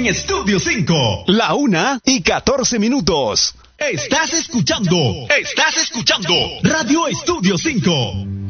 en Estudio 5. La 1:14. Estás escuchando Radio Estudio 5.